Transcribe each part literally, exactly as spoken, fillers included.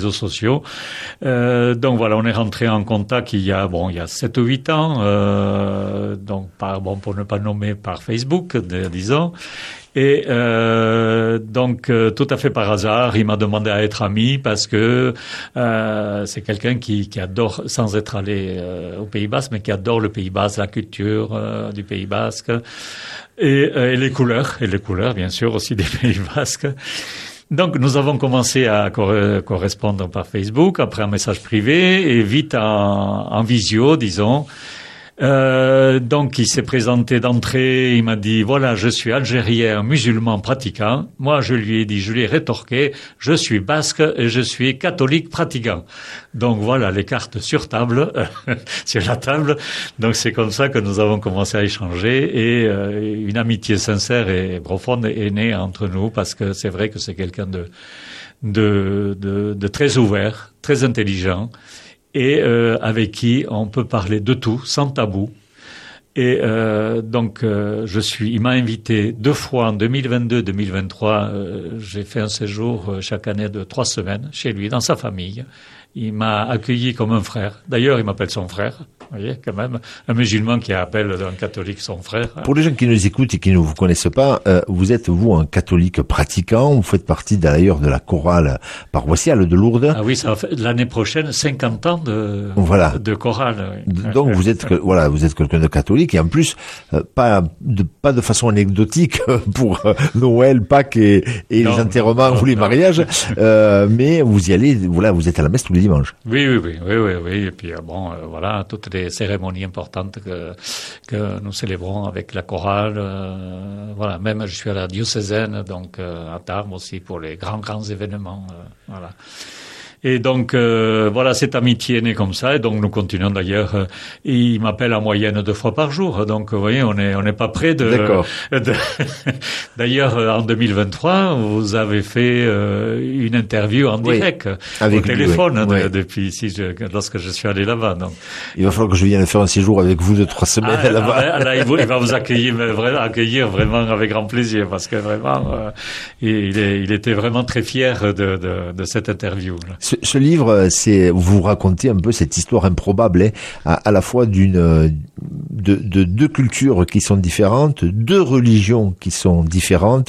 réseaux sociaux. Euh, donc voilà, on est rentré en contact il y a bon il y a sept ou huit ans, euh, donc par bon pour ne pas nommer par Facebook, disons. Et euh, donc euh, tout à fait par hasard, il m'a demandé à être ami parce que euh, c'est quelqu'un qui, qui adore, sans être allé euh, au Pays Basque, mais qui adore le Pays Basque, la culture euh, du Pays Basque et, euh, et les couleurs, et les couleurs bien sûr aussi des Pays Basques. Donc nous avons commencé à cor- correspondre par Facebook, après un message privé et vite en, en visio, disons. Euh, donc il s'est présenté d'entrée, il m'a dit voilà, je suis algérien musulman pratiquant. Moi je lui ai dit, je lui ai rétorqué, je suis basque et je suis catholique pratiquant. Donc voilà les cartes sur table, sur la table. Donc c'est comme ça que nous avons commencé à échanger et euh, une amitié sincère et profonde est née entre nous parce que c'est vrai que c'est quelqu'un de de de, de très ouvert, très intelligent. Et euh, avec qui on peut parler de tout, sans tabou. Et euh, donc, euh, je suis. Il m'a invité deux fois en deux mille vingt-deux, deux mille vingt-trois. Euh, j'ai fait un séjour euh, chaque année de trois semaines chez lui, dans sa famille. Il m'a accueilli comme un frère. D'ailleurs, il m'appelle son frère. Vous voyez, quand même, un musulman qui appelle un catholique son frère. Pour les gens qui nous écoutent et qui ne vous connaissent pas, euh, vous êtes, vous, un catholique pratiquant. Vous faites partie, d'ailleurs, de la chorale paroissiale de Lourdes. Ah oui, ça va faire l'année prochaine cinquante ans de, voilà. de chorale. Oui. Donc, vous êtes, voilà, vous êtes quelqu'un de catholique et en plus, euh, pas de, pas de façon anecdotique pour euh, Noël, Pâques et, et non, les enterrements non, ou les non. mariages, euh, mais vous y allez, voilà, vous êtes à la messe tous les dimanches. Oui, oui, oui, oui, oui, oui. Et puis, bon, euh, voilà, toutes les cérémonies importantes que, que nous célébrons avec la chorale. Euh, voilà, même je suis à la diocésaine, donc euh, à Tarbes aussi pour les grands, grands événements. Euh, voilà. Et donc, euh, voilà, cette amitié est née comme ça. Et donc, nous continuons d'ailleurs. Euh, il m'appelle en moyenne deux fois par jour. Donc, vous voyez, on est on n'est pas près de... D'accord. De, d'ailleurs, en deux mille vingt-trois, vous avez fait euh, une interview en oui, direct avec au téléphone lui, oui. de, depuis ici, je, lorsque je suis allé là-bas. Donc. Il va falloir que je vienne faire un séjour avec vous de trois semaines ah, là-bas. Là, là, il, vous, il va vous accueillir, vraiment, accueillir vraiment avec grand plaisir parce que vraiment, euh, il, est, il était vraiment très fier de, de, de cette interview. Là. Ce, ce livre, c'est vous racontez un peu cette histoire improbable, hein, à, à la fois d'une de, de deux cultures qui sont différentes, deux religions qui sont différentes,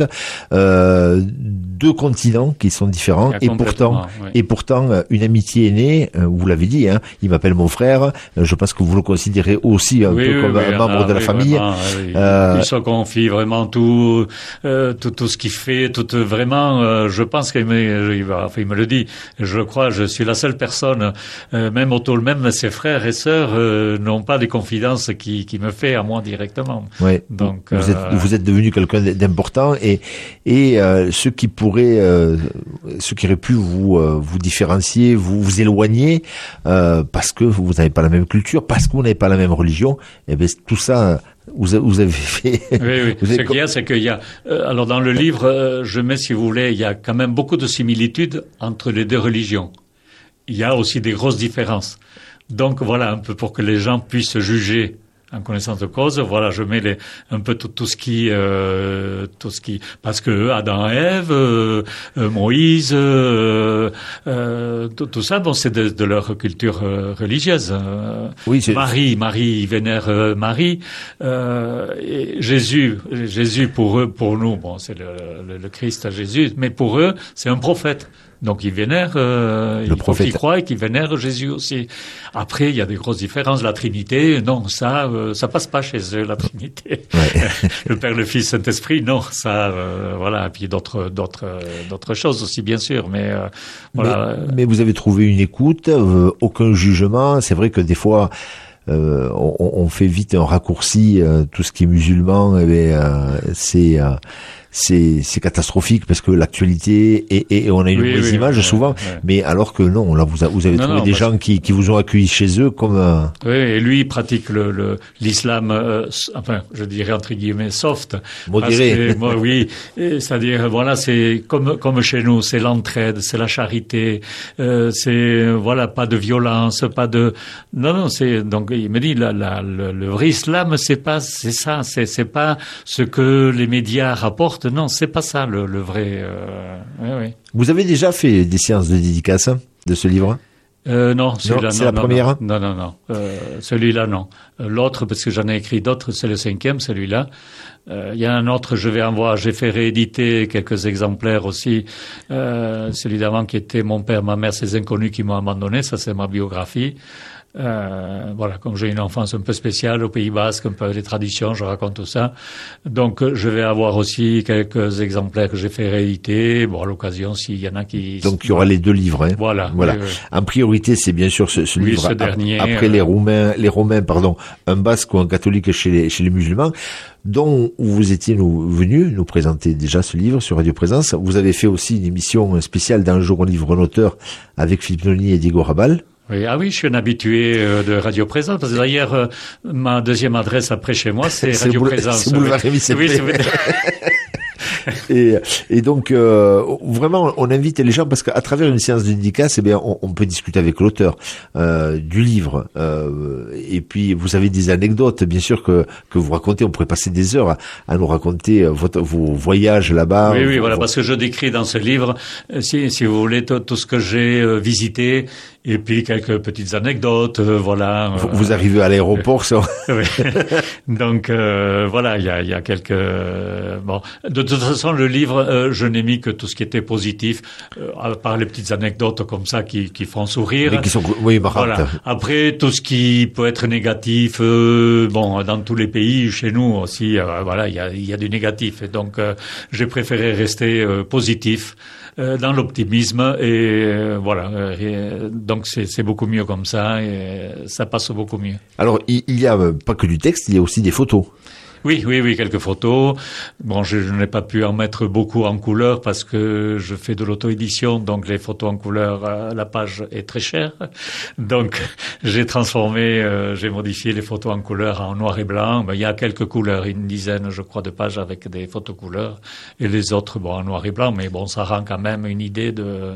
euh, deux continents qui sont différents, et pourtant, oui. et pourtant, une amitié est née. Vous l'avez dit, hein, il m'appelle mon frère. Je pense que vous le considérez aussi un oui, peu oui, comme oui, un membre ah, de la oui, famille. Vraiment, oui. Euh, il se confie vraiment tout, euh, tout, tout ce qu'il fait, tout vraiment. Euh, je pense qu'il me, il, va, enfin, il me le dit. Je crois, je suis la seule personne, euh, même autour, même ses frères et sœurs euh, n'ont pas des confidences qui, qui me fait à moi directement. Oui. Donc vous euh, êtes, vous êtes devenu quelqu'un d'important et et euh, ce qui pourrait, euh, ce qui aurait pu vous euh, vous différencier, vous vous éloigner euh, parce que vous n'avez pas la même culture, parce que vous n'avez pas la même religion. Et bien tout ça. Vous, vous avez fait. Oui, oui. Vous avez... Ce qu'il y a, c'est qu'il y a. Euh, alors dans le livre, euh, je mets, si vous voulez, il y a quand même beaucoup de similitudes entre les deux religions. Il y a aussi des grosses différences. Donc voilà, un peu pour que les gens puissent juger en connaissance de cause. Voilà, je mets les, un peu tout, tout ce qui, euh, tout ce qui, parce que Adam et Ève, euh, euh, Moïse, euh, euh, tout, tout ça, bon, c'est de, de leur culture euh, religieuse. Euh, oui, c'est... Marie, Marie, ils vénèrent euh, Marie. Euh, et Jésus, Jésus pour eux, pour nous, bon, c'est le, le, le Christ, Jésus, mais pour eux, c'est un prophète. Donc ils vénèrent, euh, il faut qu'ils croient et qu'ils vénèrent Jésus aussi. Après, il y a des grosses différences. La Trinité, non, ça, euh, ça passe pas chez eux, la Trinité. Ouais. Le Père, le Fils, Saint-Esprit, non, ça, euh, voilà. Et puis d'autres, d'autres, d'autres choses aussi, bien sûr. Mais euh, voilà. Mais, mais vous avez trouvé une écoute, euh, aucun jugement. C'est vrai que des fois. Euh, on, on fait vite un raccourci, euh, tout ce qui est musulman, eh bien, euh, c'est euh, c'est c'est catastrophique parce que l'actualité et, et on a une oui, mauvaise oui, image ouais, souvent, ouais. Mais alors que non, là vous, a, vous avez non, trouvé non, des gens que... qui qui vous ont accueilli chez eux comme. Euh... Oui, et lui il pratique le, le l'islam, euh, enfin je dirais entre guillemets soft, modéré. Parce que, moi, oui, c'est-à-dire voilà, c'est comme comme chez nous, c'est l'entraide, c'est la charité, euh, c'est voilà pas de violence, pas de non non c'est donc il me dit la, la, le, le vrai islam c'est pas c'est ça, c'est c'est pas ce que les médias rapportent. Non, c'est pas ça le, le vrai. Euh, oui, oui. Vous avez déjà fait des séances de dédicace? de ce livre? Euh, non, celui-là, c'est non, la non, première. Non, non, non. Euh, celui-là, non. L'autre, parce que j'en ai écrit d'autres, c'est le cinquième, celui-là. Il euh, y a un autre, je vais en voir. J'ai fait rééditer quelques exemplaires aussi. Euh, celui d'avant qui était Mon père, ma mère, ces inconnus qui m'ont abandonné. Ça, c'est ma biographie. Euh, voilà, comme j'ai une enfance un peu spéciale au Pays Basque, un peu les traditions, je raconte tout ça. Donc, je vais avoir aussi quelques exemplaires que j'ai fait rééditer. Bon, à l'occasion, s'il y en a qui... Donc, il y aura les deux livres. Hein. Voilà. Voilà. Oui, oui. En priorité, c'est bien sûr ce, ce oui, livre. Ce dernier, après euh... les Roumains, les Romains, pardon, un Basque ou un catholique chez les, chez les musulmans, dont vous étiez nous, venu nous présenter déjà ce livre sur Radio Présence. Vous avez fait aussi une émission spéciale d'un jour au livre un auteur avec Philippe Nolini et Diego Rabal. Oui, ah oui, je suis un habitué euh, de Radio Présence. Parce que d'ailleurs, euh, ma deuxième adresse après chez moi, c'est Radio boule, Présence. C'est boulevard Rémy oui, c'est et, et donc euh, vraiment on invite les gens parce qu'à travers une séance de dédicace, eh bien on, on peut discuter avec l'auteur euh, du livre euh, et puis vous avez des anecdotes bien sûr que que vous racontez. On pourrait passer des heures à, à nous raconter votre, vos voyages là-bas. Oui, oui, vos, voilà, vos... parce que je décris dans ce livre, si si vous voulez, tout, tout ce que j'ai euh, visité. Et puis quelques petites anecdotes, euh, voilà. Vous, vous arrivez à l'aéroport, ça. Oui. Donc euh, voilà, il y a, il y a quelques. Euh, bon, de toute façon, le livre, euh, je n'ai mis que tout ce qui était positif, euh, à part les petites anecdotes comme ça qui, qui font sourire. Mais qui sont, oui, marrantes. Voilà. Après, tout ce qui peut être négatif, euh, bon, dans tous les pays, chez nous aussi, euh, voilà, il y a, il y a du négatif. Et donc, euh, j'ai préféré rester euh, positif. Euh, dans l'optimisme et euh, voilà euh, donc c'est, c'est beaucoup mieux comme ça et ça passe beaucoup mieux. Alors il, il y a euh, pas que du texte, il y a aussi des photos. Oui, oui, oui, quelques photos. Bon, je, je n'ai pas pu en mettre beaucoup en couleur parce que je fais de l'auto-édition, donc les photos en couleur, euh, la page est très chère. Donc, j'ai transformé, euh, j'ai modifié les photos en couleur en noir et blanc. Ben, il y a quelques couleurs, une dizaine, je crois, de pages avec des photos couleurs et les autres, bon, en noir et blanc. Mais bon, ça rend quand même une idée de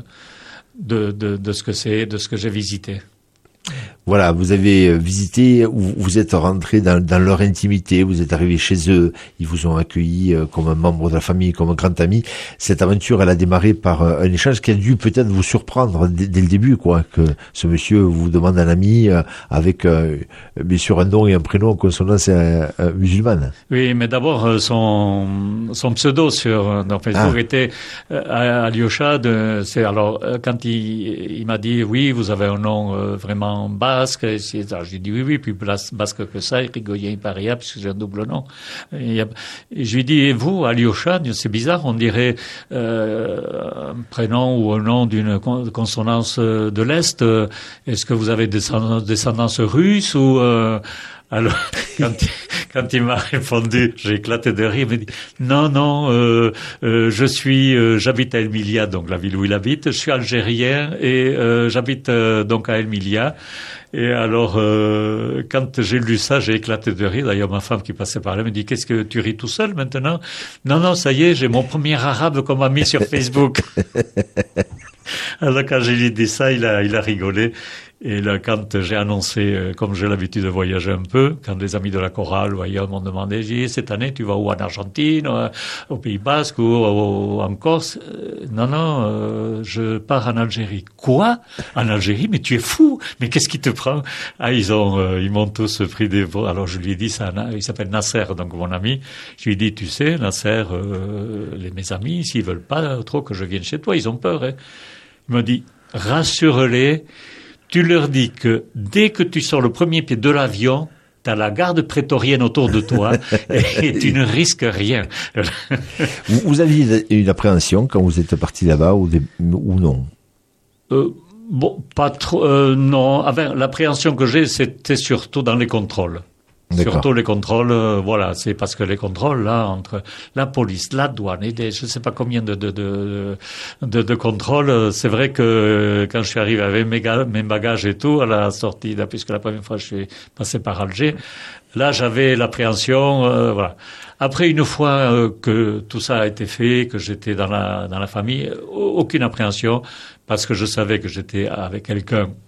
de de, de ce que c'est, de ce que j'ai visité. Voilà, vous avez visité, vous êtes rentré dans, dans leur intimité, vous êtes arrivé chez eux, ils vous ont accueilli comme un membre de la famille, comme un grand ami. Cette aventure, elle a démarré par un échange qui a dû peut-être vous surprendre dès, dès le début, quoi, que ce monsieur vous demande un ami avec euh, bien sûr un nom et un prénom en consonance euh, euh, musulmane. Oui, mais d'abord son son pseudo sur dans Facebook ah. était euh, Alyosha. De, c'est alors quand il il m'a dit oui, vous avez un nom euh, vraiment basque, et j'ai dit oui, oui, puis basque que ça, il rigolait, il paria, puisque j'ai un double nom. Et, et je lui dis, et vous, Alyosha, c'est bizarre, on dirait euh, un prénom ou un nom d'une consonance de l'Est. Est-ce que vous avez des descendance russe ou... Euh, alors, quand il, quand il m'a répondu, j'ai éclaté de rire. Il m'a dit non, non, euh, euh, je suis, euh, j'habite à Emilia, donc la ville où il habite. Je suis algérien et euh, j'habite euh, donc à Emilia. Et alors, euh, quand j'ai lu ça, j'ai éclaté de rire. D'ailleurs, ma femme qui passait par là me dit qu'est-ce que tu ris tout seul maintenant? Non, non, ça y est, j'ai mon premier arabe qu'on m'a mis sur Facebook. Alors quand j'ai dit ça, il a, il a rigolé. Et là, quand j'ai annoncé, euh, comme j'ai l'habitude de voyager un peu, quand les amis de la chorale ou ailleurs m'ont demandé, j'ai dit, cette année, tu vas où en Argentine, euh, au Pays Basque ou, ou en Corse? euh, Non, non, euh, je pars en Algérie. Quoi? En Algérie? Mais tu es fou! Mais qu'est-ce qui te prend? Ah, ils ont, euh, ils m'ont tous pris des... Alors je lui ai dit, ça, il s'appelle Nasser, donc mon ami. Je lui ai dit, tu sais, Nasser, euh, les, mes amis, s'ils veulent pas trop que je vienne chez toi, ils ont peur. Hein. Il m'a dit, rassure-les. Tu leur dis que dès que tu sors le premier pied de l'avion, t'as la garde prétorienne autour de toi et tu ne risques rien. vous, vous aviez une appréhension quand vous êtes parti là-bas ou, des, ou non? euh, Bon, pas trop. Euh, non, enfin, l'appréhension que j'ai, c'était surtout dans les contrôles. D'accord. Surtout les contrôles, euh, voilà, c'est parce que les contrôles là entre la police, la douane et des, je sais pas combien de de de de, de contrôles, c'est vrai que quand je suis arrivé avec mes, ga, mes bagages et tout à la sortie, là, puisque la première fois je suis passé par Alger, là j'avais l'appréhension, euh, voilà. Après une fois euh, que tout ça a été fait, que j'étais dans la dans la famille, aucune appréhension parce que je savais que j'étais avec quelqu'un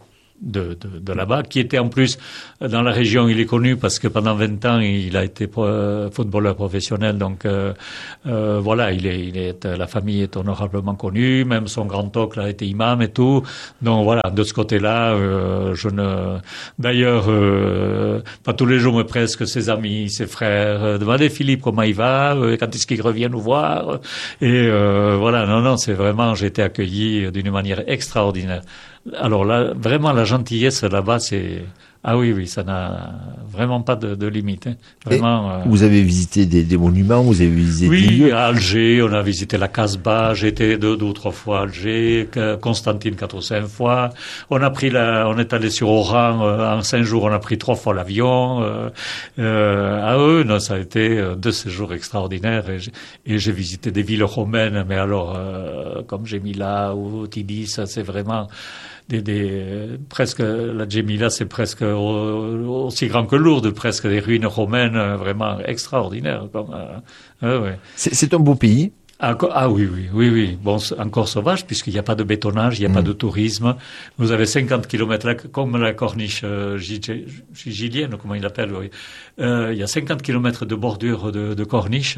de, de, de là-bas, qui était en plus dans la région. Il est connu parce que pendant vingt ans, il a été pro, footballeur professionnel. Donc euh, euh, voilà, il est, il est, la famille est honorablement connue. Même son grand-oncle a été imam et tout. Donc voilà, de ce côté-là, euh, je ne. D'ailleurs, euh, pas tous les jours, mais presque ses amis, ses frères, euh, demandez Philippe comment il va, euh, quand est-ce qu'il revient nous voir. Et euh, voilà, non, non, c'est vraiment, j'ai été accueilli d'une manière extraordinaire. Alors là, vraiment, la gentillesse là-bas, c'est... Ah oui, oui, ça n'a vraiment pas de, de limite. Hein. Vraiment. Euh... Vous avez visité des, des monuments, vous avez visité oui, des lieux. Oui, à Alger, on a visité la Casbah. J'ai été deux, deux ou trois fois à Alger, Constantine quatre ou cinq fois. On a pris la, on est allé sur Oran euh, en cinq jours. On a pris trois fois l'avion. Euh, euh, ah eux, non, ça a été deux séjours extraordinaires. Et j'ai, et j'ai visité des villes romaines, mais alors euh, comme Gémila ou Tidis, ça c'est vraiment. Des, des, presque, la Djemila, c'est presque aussi grand que Lourdes, presque des ruines romaines vraiment extraordinaires. Comme, euh, euh, ouais. c'est, c'est un beau pays. Ah, ah oui, oui, oui, oui. Bon, encore sauvage, puisqu'il n'y a pas de bétonnage, il n'y a mmh. pas de tourisme. Vous avez cinquante kilomètres, là, comme la corniche euh, gilienne, comment il l'appelle, oui. Euh, il y a cinquante kilomètres de bordure de, de corniche.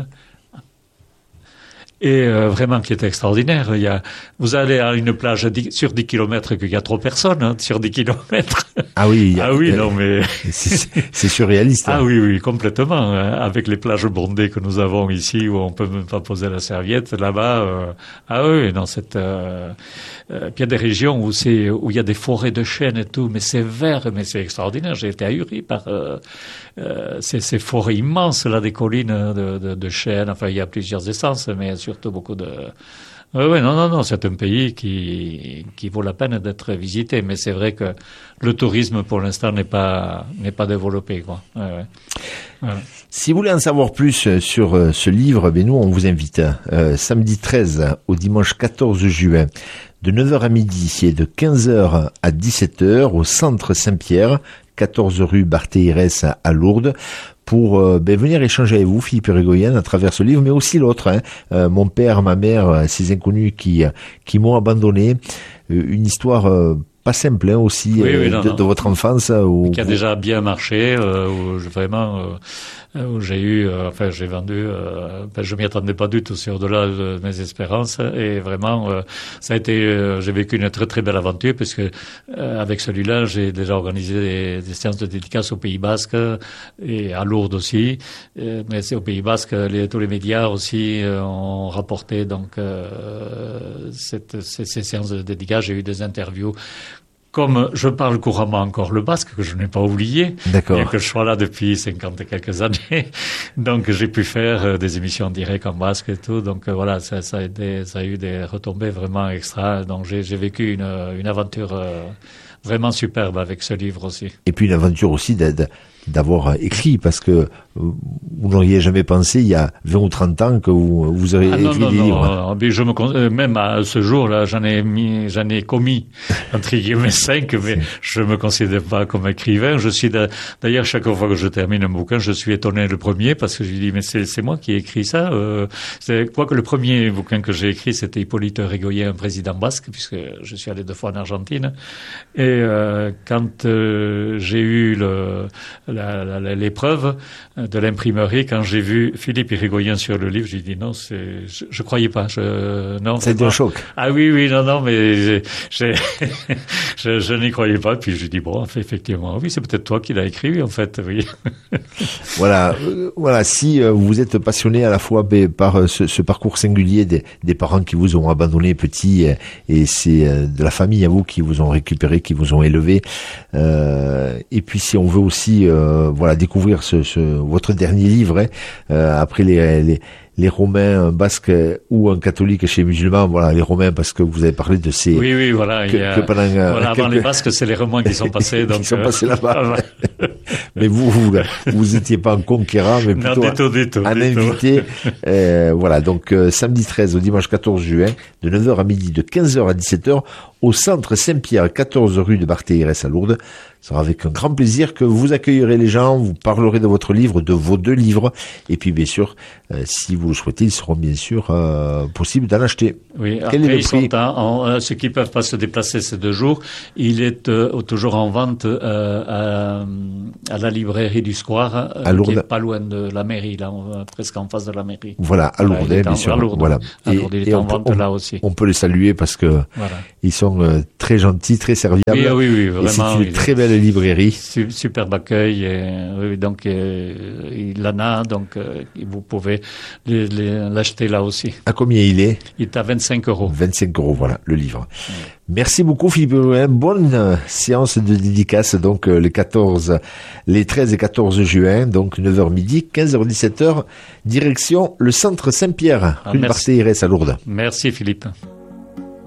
Et euh, vraiment qui est extraordinaire. Il y a, vous allez à une plage dix, sur dix kilomètres qu'il y a trop personne, hein, sur dix kilomètres. Ah oui. Ah oui, euh, non mais c'est, c'est surréaliste. Ah hein. oui, oui, complètement. Hein, avec les plages bondées que nous avons ici, où on peut même pas poser la serviette, là-bas. Euh, ah oui, dans cette. Euh, euh, puis il y a des régions où c'est où il y a des forêts de chênes et tout, mais c'est vert, mais c'est extraordinaire. J'ai été ahuri par euh, euh, ces, ces forêts immenses là, des collines de, de, de chênes. Enfin, il y a plusieurs essences, mais surtout beaucoup de. Oui, oui, non, non, non, c'est un pays qui qui vaut la peine d'être visité, mais c'est vrai que le tourisme pour l'instant n'est pas n'est pas développé, quoi. Ouais, ouais. Voilà. Si vous voulez en savoir plus sur euh, ce livre, ben nous on vous invite euh, samedi treize au dimanche quatorze juin de neuf heures à midi et de quinze heures à dix-sept heures au centre Saint-Pierre, quatorze rue Barthéirès à Lourdes, pour euh, ben, venir échanger avec vous, Philippe Irigoyen, à travers ce livre, mais aussi l'autre, hein, euh, mon père, ma mère, ces inconnus qui qui m'ont abandonné, euh, une histoire euh, pas simple hein, aussi oui, euh, oui, non, de, non. de votre enfance. Où qui a vous... déjà bien marché, euh, où je, vraiment, euh, où j'ai eu, euh, enfin j'ai vendu, euh, ben, je m'y attendais pas du tout, c'est au-delà de mes espérances, et vraiment, euh, ça a été, euh, j'ai vécu une très très belle aventure, puisque euh, avec celui-là, j'ai déjà organisé des, des séances de dédicaces au Pays Basque, et à Lourdes aussi, euh, mais c'est au Pays Basque, les, tous les médias aussi euh, ont rapporté donc euh, cette, ces, ces séances de dédicaces, j'ai eu des interviews. Comme je parle couramment encore le basque, que je n'ai pas oublié, D'accord. et que je sois là depuis cinquante et quelques années, donc j'ai pu faire des émissions en direct en basque et tout, donc voilà, ça, ça, a, été, ça a eu des retombées vraiment extra, donc j'ai, j'ai vécu une, une aventure euh, vraiment superbe avec ce livre aussi. Et puis une aventure aussi d'aide. d'avoir écrit, parce que vous n'auriez jamais pensé il y a vingt ou trente ans que vous, vous auriez ah, non, écrit non, des non, livres. Non, je me, même à ce jour-là, j'en ai mis, j'en ai commis, entre guillemets, cinq, mais je me considère pas comme écrivain. Je suis, d'ailleurs, chaque fois que je termine un bouquin, je suis étonné le premier, parce que je dis, mais c'est, c'est moi qui ai écrit ça. Euh, c'est quoi que le premier bouquin que j'ai écrit, c'était Hippolyte Irigoyen, un président basque, puisque je suis allé deux fois en Argentine. Et, euh, quand, euh, j'ai eu le, La, la, l'épreuve de l'imprimerie, quand j'ai vu Philippe Irigoyen sur le livre, j'ai dit non, c'est, je, je croyais pas. Je, non. C'était un choc. Ah oui, oui, non, non, mais j'ai, j'ai, je, je n'y croyais pas. Puis j'ai dit bon, effectivement, oui, c'est peut-être toi qui l'as écrit, en fait, oui. Voilà, euh, voilà. Si euh, vous êtes passionné à la fois b, par euh, ce, ce parcours singulier des, des parents qui vous ont abandonné petit, euh, et c'est euh, de la famille à vous qui vous ont récupéré, qui vous ont élevé. Euh, et puis si on veut aussi euh, Euh, voilà, découvrir ce, ce, votre dernier livre, hein, euh, après les, les, les Romains, un basque ou un catholique chez les musulmans, voilà, les Romains, parce que vous avez parlé de ces... Oui, oui, voilà. Que, il y a, que pendant, euh, voilà avant quelques... les Basques, c'est les Romains qui sont passés. donc, qui sont euh... passés là-bas. Mais vous, vous, vous étiez pas un conquérant, mais plutôt non, du tout, du tout, un du invité. Euh, voilà, donc euh, samedi treize au dimanche quatorze juin, de neuf heures à midi, de quinze heures à dix-sept heures, au centre Saint-Pierre, quatorze rue de Barthéirès à Lourdes. Ce sera avec un grand plaisir que vous accueillerez les gens, vous parlerez de votre livre, de vos deux livres, et puis bien sûr, euh, si vous le souhaitez, ils seront bien sûr euh, possibles d'en acheter. Oui, Quel après, est le ils prix sont en, en, ceux qui peuvent pas se déplacer ces deux jours, il est euh, toujours en vente euh, à, à la librairie du Square, euh, à Lourdes. qui est pas loin de la mairie, là, on, presque en face de la mairie. Voilà, à Lourdes, voilà, bien en, sûr. À Lourdes, voilà. À Lourdes, il est en vente on, là aussi. On peut les saluer parce que voilà. ils sont euh, très gentils, très serviables. Oui, oui, oui, vraiment. Et c'est une oui, très belle librairie. Superbe accueil. Et, oui, donc, euh, il en a, donc euh, vous pouvez les, les, l'acheter là aussi. À combien il est? Il est à vingt-cinq euros. vingt-cinq euros, voilà, le livre. Oui. Merci beaucoup, Philippe Benoît. Bonne euh, séance de dédicace, donc euh, les quatorze, les treize et quatorze juin, donc neuf heures midi, quinze heures dix-sept heures, direction le centre Saint-Pierre, Ah, rue de Barthé-Irès à Lourdes. Merci, Philippe.